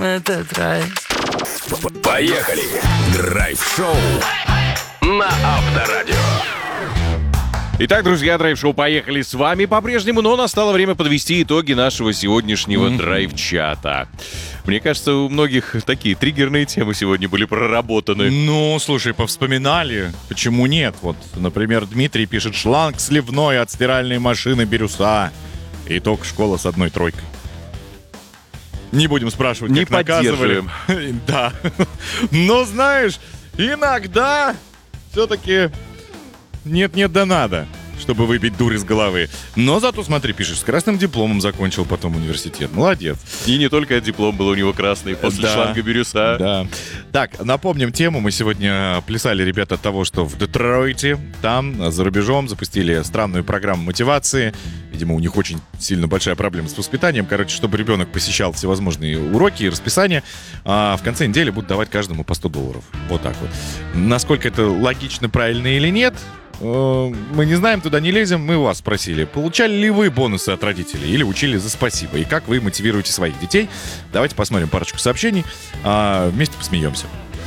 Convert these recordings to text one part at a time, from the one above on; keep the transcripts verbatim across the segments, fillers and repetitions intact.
Это драйв. Поехали! Драйв-шоу на Авторадио. Итак, друзья, драйв-шоу «Поехали» с вами по-прежнему, но настало время подвести итоги нашего сегодняшнего mm-hmm. драйв-чата. Мне кажется, у многих такие триггерные темы сегодня были проработаны. Ну, слушай, повспоминали. Почему нет? Вот, например, Дмитрий пишет: шланг сливной от стиральной машины «Бирюса». Итог: школа с одной тройкой. Не будем спрашивать, не как наказывали. Да. Но, знаешь, иногда все-таки нет-нет да надо, чтобы выбить дурь из головы. Но зато, смотри, пишешь, с красным дипломом закончил потом университет. Молодец. И не только диплом был у него красный после да, шланга «Бирюса». Да. Так, напомним тему. Мы сегодня плясали, ребята, от того, что в Детройте, там, за рубежом, запустили странную программу мотивации. Видимо, у них очень сильно большая проблема с воспитанием. Короче, чтобы ребенок посещал всевозможные уроки и расписания, а в конце недели будут давать каждому по сто долларов. Вот так вот. Насколько это логично, правильно или нет, мы не знаем, туда не лезем. Мы у вас спросили, получали ли вы бонусы от родителей или учили за спасибо, и как вы мотивируете своих детей. Давайте посмотрим парочку сообщений, а вместе посмеемся.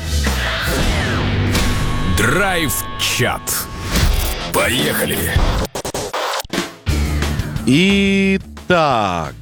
Драйв-чат. Поехали! Итак,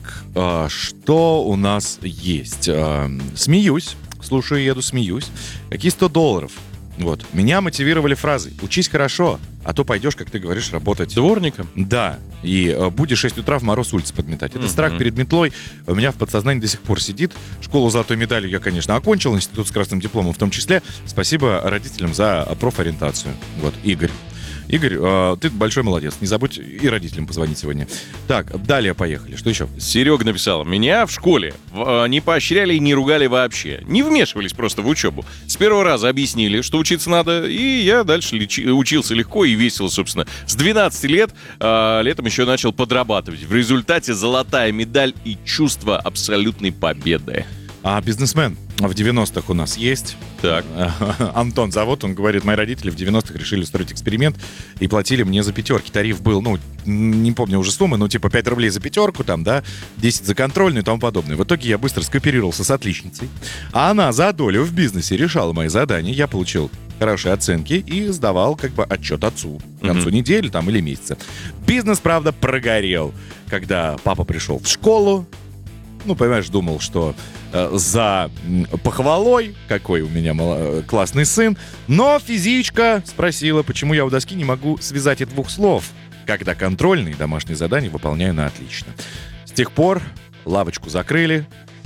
что у нас есть? Смеюсь, слушаю, еду, смеюсь. Какие сто долларов? Вот. Меня мотивировали фразой: учись хорошо, а то пойдешь, как ты говоришь, работать дворником. Да, и э, будешь в шесть утра в мороз улицы подметать. Это mm-hmm. страх перед метлой у меня в подсознании до сих пор сидит. Школу с золотой медалью я, конечно, окончил, институт с красным дипломом в том числе. Спасибо родителям за профориентацию. Вот, Игорь. Игорь, э, ты большой молодец. Не забудь и родителям позвонить сегодня. Так, далее поехали. Что еще? Серега написал: меня в школе э, не поощряли и не ругали вообще. Не вмешивались просто в учебу. С первого раза объяснили, что учиться надо, и я дальше лечи, учился легко и весело, собственно. С двенадцати лет э, летом еще начал подрабатывать. В результате золотая медаль и чувство абсолютной победы. А бизнесмен в девяностых у нас есть. Так. Антон зовут, он говорит: мои родители в девяностых решили устроить эксперимент и платили мне за пятерки. Тариф был, ну, не помню уже суммы, но типа пять рублей за пятерку, там, да, десять за контрольную и тому подобное. В итоге я быстро скооперировался с отличницей, а она за долю в бизнесе решала мои задания. Я получил хорошие оценки и сдавал как бы отчет отцу к концу mm-hmm. недели там или месяца. Бизнес, правда, прогорел. Когда папа пришел в школу, ну, понимаешь, думал, что э, за похвалой, какой у меня мало, классный сын, но физичка спросила, почему я у доски не могу связать и двух слов, когда контрольные домашние задания выполняю на отлично. С тех пор лавочку закрыли,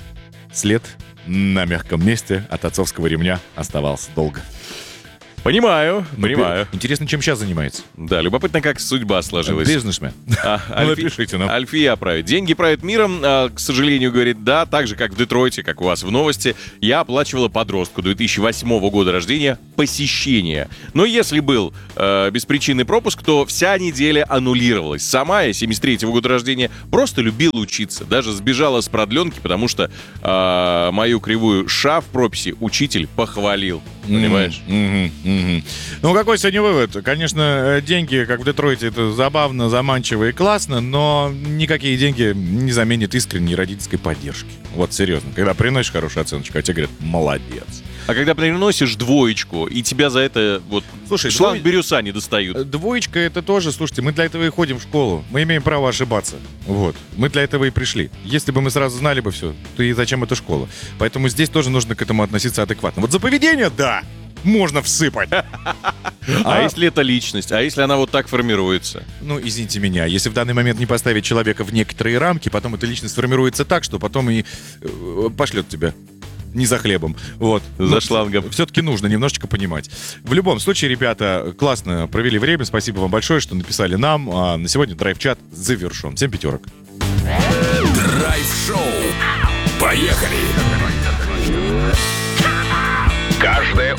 след на мягком месте от отцовского ремня оставался долго. Понимаю, понимаю. Интересно, чем сейчас занимается? Да, любопытно, как судьба сложилась. Бизнесмен. А, Альфи... Напишите нам. Альфия правит. Деньги правят миром, а, к сожалению, говорит, да, так же, как в Детройте, как у вас в новости, я оплачивала подростку две тысячи восьмого года рождения посещение. Но если был э, беспричинный пропуск, то вся неделя аннулировалась. Сама я, семьдесят третьего года рождения, просто любила учиться. Даже сбежала с продленки, потому что э, мою кривую ша в прописи учитель похвалил. Понимаешь? Mm-hmm, mm-hmm. Ну, какой сегодня вывод? Конечно, деньги, как в Детройте, это забавно, заманчиво и классно, но никакие деньги не заменят искренней родительской поддержки. Вот серьезно. Когда приносишь хорошую оценочку, а тебе говорят: молодец. А когда приносишь двоечку, и тебя за это вот Слушай, шланг двое... бирюса не достают. Двоечка — это тоже, слушайте, мы для этого и ходим в школу. Мы имеем право ошибаться. Вот. Мы для этого и пришли. Если бы мы сразу знали бы все, то и зачем эта школа? Поэтому здесь тоже нужно к этому относиться адекватно. Вот за поведение, да, можно всыпать. А если это личность? А если она вот так формируется? Ну, извините меня, если в данный момент не поставить человека в некоторые рамки, потом эта личность формируется так, что потом и пошлет тебя не за хлебом, вот. За Но шлангом. Все-таки нужно немножечко понимать. В любом случае, ребята, классно провели время. Спасибо вам большое, что написали нам. А на сегодня драйв-чат завершен. Всем пятерок. Драйв-шоу. Поехали! Каждое